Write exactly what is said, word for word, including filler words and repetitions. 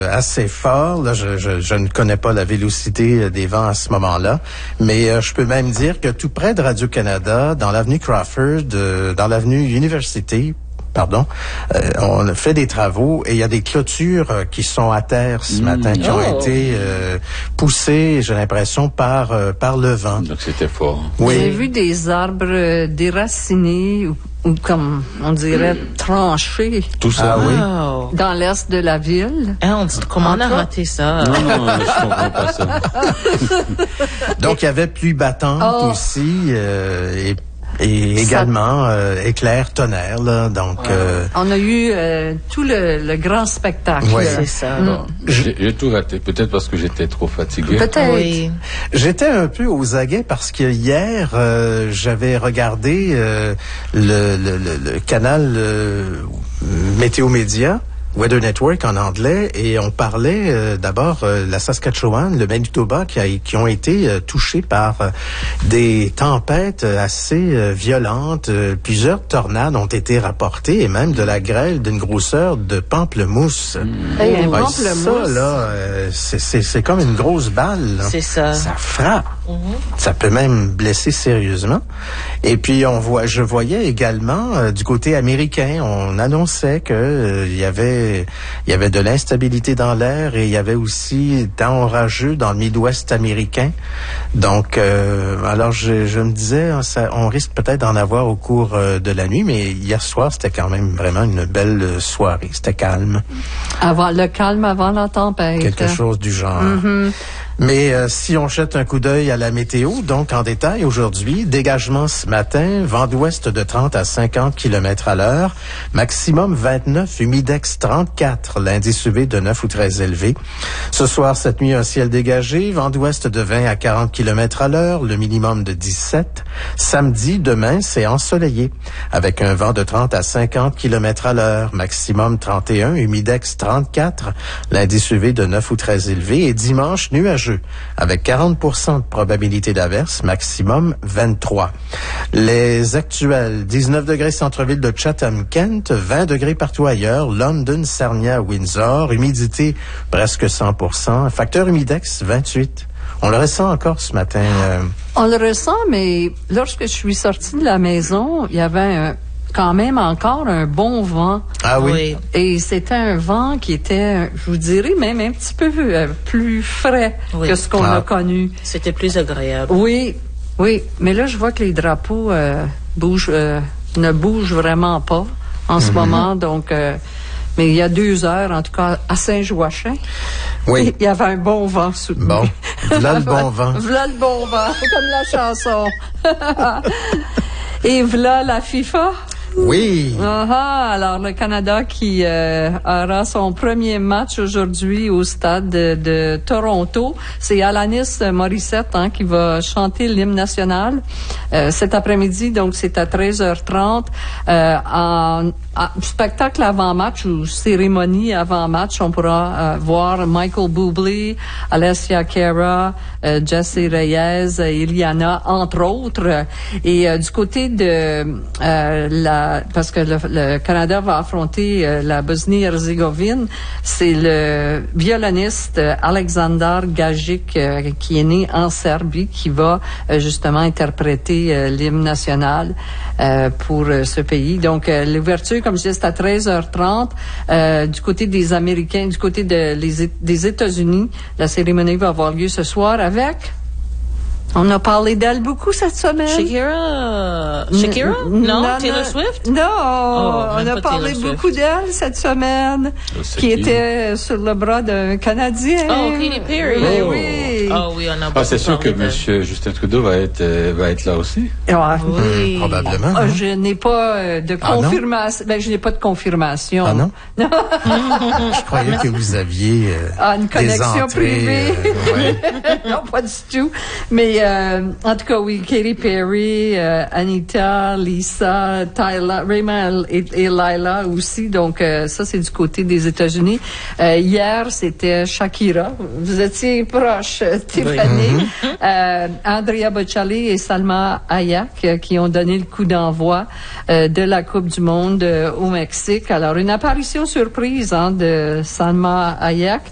assez fort. Là, je, je, je ne connais pas la vélocité des vents à ce moment-là, mais euh, je peux même dire que tout près de Radio-Canada, dans l'avenue Crawford, euh, dans l'avenue Université, pardon, euh, on a fait des travaux et il y a des clôtures euh, qui sont à terre ce mmh. matin, qui oh. ont été euh, poussées, j'ai l'impression, par euh, par le vent. Donc c'était fort. Oui. J'ai vu des arbres déracinés ou, ou comme on dirait mmh. tranchés. Tout ça, ah, oui. Wow. Dans l'est de la ville. Ah, on dit, comment on a raté ça? Non, non, je comprends pas ça. Donc il y avait pluie battante oh. aussi euh, et Et ça... également euh, éclair, tonnerre, là, donc... Ouais. Euh... On a eu euh, tout le, le grand spectacle. Oui, c'est ça. Mm. Bon, j'ai, j'ai tout raté, peut-être parce que j'étais trop fatigué. Peut-être. Oui. J'étais un peu aux aguets parce que hier, euh, j'avais regardé euh, le, le, le, le canal euh, Météo Média, Weather Network en anglais, et on parlait euh, d'abord euh, la Saskatchewan, le Manitoba qui, a, qui ont été euh, touchés par euh, des tempêtes assez euh, violentes. Euh, plusieurs tornades ont été rapportées et même de la grêle d'une grosseur de pamplemousse. Mmh. Hey, un ouais, pamplemousse. Ça, là, euh, c'est, c'est, c'est comme une grosse balle. Là. C'est ça. Ça frappe. Mmh. Ça peut même blesser sérieusement. Et puis, on voit, je voyais également euh, du côté américain, on annonçait que euh, il y avait il y avait de l'instabilité dans l'air et il y avait aussi temps orageux dans le Midwest américain. Donc, euh, alors je, je me disais, ça, on risque peut-être d'en avoir au cours euh, de la nuit, mais hier soir, c'était quand même vraiment une belle soirée. C'était calme. Avant le calme avant la tempête. Quelque chose du genre. Mm-hmm. Mais euh, si on jette un coup d'œil à la météo, donc en détail aujourd'hui, dégagement ce matin, vent d'ouest de trente à cinquante kilomètres à l'heure, maximum vingt-neuf, humidex trente-quatre, l'indice U V de neuf ou très élevé. Ce soir, cette nuit, un ciel dégagé, vent d'ouest de vingt à quarante kilomètres à l'heure, le minimum de dix-sept. Samedi, demain, c'est ensoleillé, avec un vent de trente à cinquante kilomètres à l'heure, maximum trente et un, humidex trente-quatre, l'indice U V de neuf ou très élevé, et dimanche, nuageux, avec quarante pour cent de probabilité d'averse, maximum vingt-trois. Les actuels, dix-neuf degrés centre-ville de Chatham-Kent, vingt degrés partout ailleurs, London, Sarnia, Windsor, humidité presque cent pour cent, facteur humidex vingt-huit. On le ressent encore ce matin. Euh... On le ressent, mais lorsque je suis sortie de la maison, il y avait un quand même encore un bon vent. Ah oui. Et c'était un vent qui était, je vous dirais, même un petit peu euh, plus frais oui. que ce qu'on ah. a connu. C'était plus agréable. Oui, oui. Mais là, je vois que les drapeaux euh, bougent, euh, ne bougent vraiment pas en mm-hmm. ce moment. Donc, euh, mais il y a deux heures, en tout cas, à Saint-Joachim, oui. il y avait un bon vent soutenu. Bon, voilà le bon vent. Voilà le bon vent, comme la chanson. Et voilà la FIFA. Oui. Ah, alors le Canada qui euh, aura son premier match aujourd'hui au stade de, de Toronto. C'est Alanis Morissette hein, qui va chanter l'hymne national euh, cet après-midi. Donc c'est à treize heures trente. Euh, en, en spectacle avant-match ou cérémonie avant-match, on pourra euh, voir Michael Bublé, Alessia Cara, euh, Jesse Reyes, Iliana, entre autres. Et euh, du côté de euh, la parce que le, le Canada va affronter euh, la Bosnie-Herzégovine, c'est le violoniste euh, Aleksandar Gajic euh, qui est né en Serbie qui va euh, justement interpréter euh, l'hymne national euh, pour euh, ce pays. Donc euh, l'ouverture, comme je disais, c'est à treize heures trente. Euh, du côté des Américains, du côté de, les, des États-Unis, la cérémonie va avoir lieu ce soir avec... On a parlé d'elle beaucoup cette semaine. Shakira. Shakira? N- non, non, Taylor Swift? Non, oh, on a parlé beaucoup d'elle cette semaine, qui, qui était sur le bras d'un Canadien. Oh, Katy Perry. Oui, oui. Oh oui, on a ah, c'est sûr que M. Justin Trudeau va être, euh, va être là aussi. Ouais. Oui. Mmh, probablement. Oh, je n'ai pas euh, de confirmation. Ah, ben, je n'ai pas de confirmation. Ah non? Non. Je croyais que vous aviez euh, ah, une connexion des entrées, privée. Euh, ouais. Non, pas du tout. Mais euh, en tout cas, oui, Katy Perry, euh, Anita, Lisa, Tyla, Rayma et, et Lila aussi. Donc, euh, ça, c'est du côté des États-Unis. Euh, hier, c'était Shakira. Vous étiez proche, Tiffany. Oui. euh, Andrea Bocelli et Salma Hayek euh, qui ont donné le coup d'envoi euh, de la Coupe du Monde euh, au Mexique. Alors, une apparition surprise hein, de Salma Hayek.